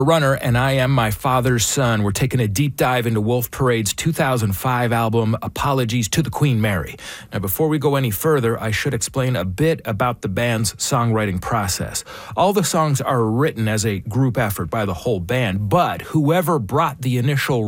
Runner, and I Am My Father's Son. We're taking a deep dive into Wolf Parade's 2005 album, Apologies to the Queen Mary. Now, before we go any further, I should explain a bit about the band's songwriting process. All the songs are written as a group effort by the whole band, but whoever brought the initial